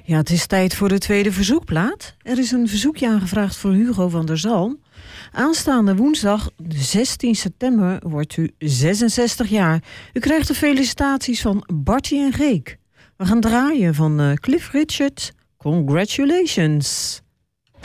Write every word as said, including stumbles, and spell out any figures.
Ja, het is tijd voor de tweede verzoekplaat. Er is een verzoekje aangevraagd voor Hugo van der Zalm. Aanstaande woensdag, zestien september, wordt u zesenzestig jaar. U krijgt de felicitaties van Bartie en Geek. We gaan draaien van uh, Cliff Richard. Congratulations.